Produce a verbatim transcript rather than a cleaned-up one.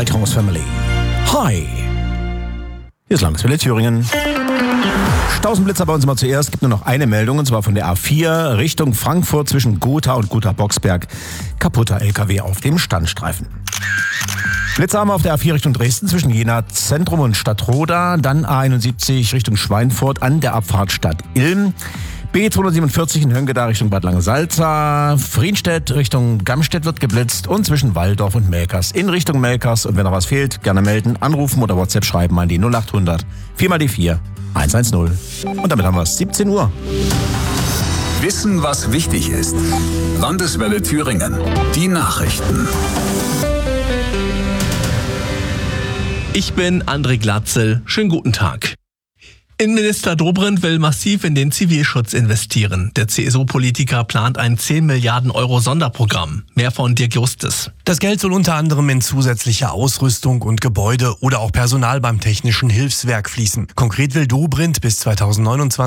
Lighthouse Family. Hi! Hier ist Landeswelle Thüringen. Stausenblitzer bei uns immer zuerst. Gibt nur noch eine Meldung, und zwar von der A vier Richtung Frankfurt zwischen Gotha und Gotha-Boxberg. Kaputter L K W auf dem Standstreifen. Blitzer haben wir auf der A vier Richtung Dresden zwischen Jena Zentrum und Stadtroda. Dann A einundsiebzig Richtung Schweinfurt an der Abfahrt Stadt Ilm. B zweihundertsiebenundvierzig in Höngeda Richtung Bad Lange-Salza. Friedstedt Richtung Gamstedt wird geblitzt und zwischen Walldorf und Melkers in Richtung Melkers. Und wenn noch was fehlt, gerne melden, anrufen oder WhatsApp schreiben an die null acht hundert vier mal die vier eins eins null. Und damit haben wir es, siebzehn Uhr. Wissen, was wichtig ist. Landeswelle Thüringen. Die Nachrichten. Ich bin André Glatzel. Schönen guten Tag. Innenminister Dobrindt will massiv in den Zivilschutz investieren. Der C S U-Politiker plant ein zehn Milliarden Euro Sonderprogramm. Mehr von Dirk Justus. Das Geld soll unter anderem in zusätzliche Ausrüstung und Gebäude oder auch Personal beim Technischen Hilfswerk fließen. Konkret will Dobrindt bis zweitausendneunundzwanzig